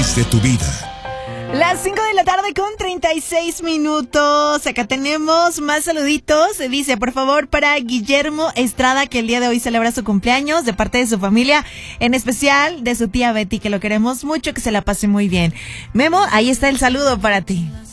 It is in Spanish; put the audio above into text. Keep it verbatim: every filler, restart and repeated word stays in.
feliz de tu vida. Las cinco de la tarde con treinta y seis minutos. Acá tenemos más saluditos. Dice, por favor, para Guillermo Estrada, que el día de hoy celebra su cumpleaños, de parte de su familia, en especial de su tía Betty, que lo queremos mucho, que se la pase muy bien. Memo, ahí está el saludo para ti.